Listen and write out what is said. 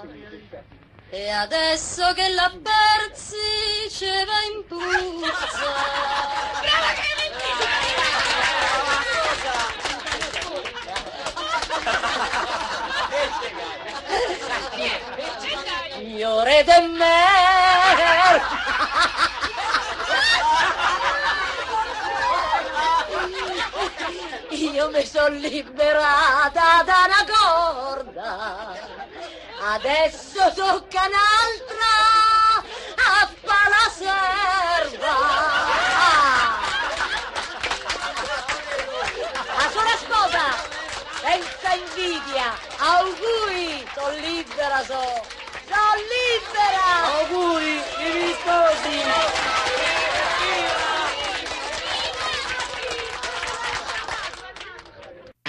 E adesso che la persi ce va in puzza. Brava che Io rete mer. Io mi sono liberata da una corda, adesso tocca un'altra a fa la serva. La sola sposa, senza invidia, auguri, sono libera, sono libera. Auguri, i sposi.